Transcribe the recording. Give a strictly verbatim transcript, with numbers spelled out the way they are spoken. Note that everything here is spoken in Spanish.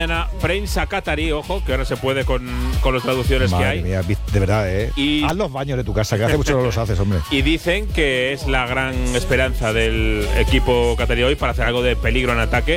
Prensa catarí, ojo, que ahora se puede con, con las traducciones Madre que hay. Mía, de verdad, ¿eh? Y, haz los baños de tu casa, que hace mucho no los haces, hombre. Y dicen que es la gran esperanza del equipo catarí hoy para hacer algo de peligro en ataque.